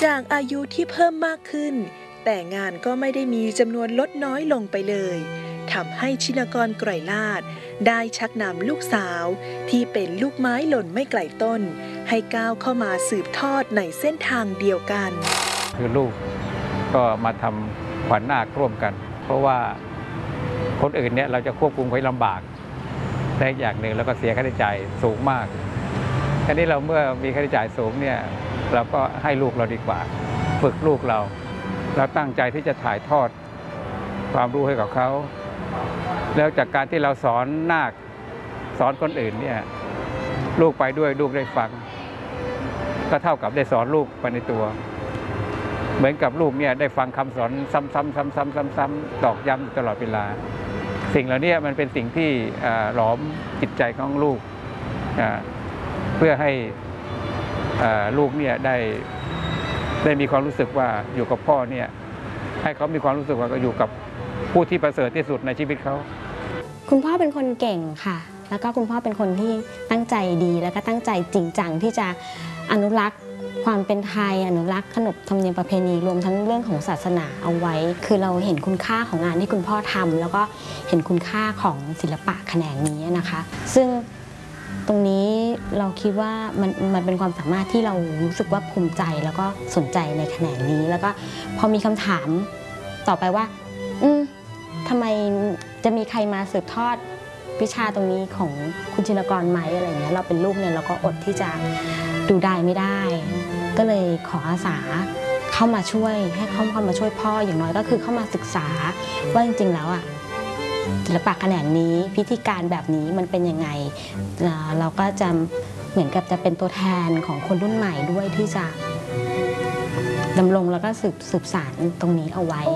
จากอายุที่เพิ่มมากขึ้นแต่งานก็ไม่ได้มีจำนวนลดน้อยลงไปเลยทำให้ชินกรไกรลาภได้ชักนำลูกสาวที่เป็นลูกไม้หล่นไม่ไกลต้นให้ก้าวเข้ามาสืบทอดในเส้นทางเดียวกันคือลูกก็มาทำขวัญนาคร่วมกันเพราะว่าคนอื่นเนี่ยเราจะควบคุมไว้ลำบากได้อย่างหนึ่งแล้วก็เสียค่าใช้จ่ายสูงมากทีนี้เราเมื่อมีค่าใช้จ่ายสูงเนี่ยเราก็ให้ลูกเราดีกว่าฝึกลูกเราตั้งใจที่จะถ่ายทอดความรู้ให้กับเขาแล้วจากการที่เราสอนนาคสอนคนอื่นเนี่ยลูกไปด้วยลูกได้ฟังก็เท่ากับได้สอนลูกไปในตัวเหมือนกับลูกเนี่ยได้ฟังคำสอนซ้ำๆตอกย้ำตลอดเวลาสิ่งเหล่านี้มันเป็นสิ่งที่หลอมจิตใจของลูกเพื่อให้ลูกเนี่ยได้มีความรู้สึกว่าอยู่กับพ่อเนี่ยให้เขามีความรู้สึกว่าอยู่กับผู้ที่ประเสริฐที่สุดในชีวิตเขาคุณพ่อเป็นคนเก่งค่ะแล้วก็คุณพ่อเป็นคนที่ตั้งใจดีแล้วก็ตั้งใจจริงจังที่จะอนุรักษ์ความเป็นไทยอนุรักษ์ขนบธรรมเนียมประเพณีรวมทั้งเรื่องของศาสนาเอาไว้คือเราเห็นคุณค่าของงานที่คุณพ่อทำแล้วก็เห็นคุณค่าของศิลปะแขนงนี้นะคะซึ่งตรงนี้เราคิดว่ามันเป็นความสามารถที่เรารู้สึกว่าภูมิใจแล้วก็สนใจในแขนงนี้แล้วก็พอมีคำถามต่อไปว่าทำไมจะมีใครมาสืบทอดวิชาตรงนี้ของคุณชินกรไหมอะไรเงี้ยเราเป็นลูกเนี่ยเราก็อดที่จะดูได้ไม่ได้ก็เลยขออาสาเข้ามาช่วยให้เข้ามาช่วยพ่ออย่างน้อยก็คือเข้ามาศึกษาว่าจริงๆแล้วอ่ะศิลปะแขนงนี้พิธีการแบบนี้มันเป็นยังไงเราก็จะเหมือนกับจะเป็นตัวแทนของคนรุ่นใหม่ด้วยที่จะดำรงแล้วก็สืบสานตรงนี้เอาไว้